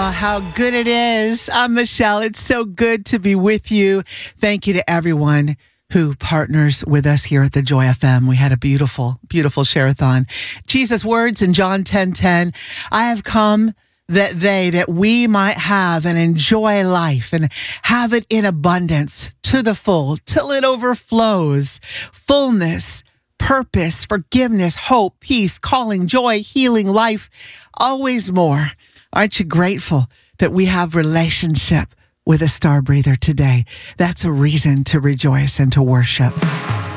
Oh, how good it is. I'm Michelle. It's so good to be with you. Thank you to everyone who partners with us here at the Joy FM. We had a beautiful, beautiful share-a-thon. Jesus' words in John 10:10, I have come that we might have and enjoy life and have it in abundance to the full, till it overflows. Fullness, purpose, forgiveness, hope, peace, calling, joy, healing, life, always more. Aren't you grateful that we have relationship with a star breather today? That's a reason to rejoice and to worship.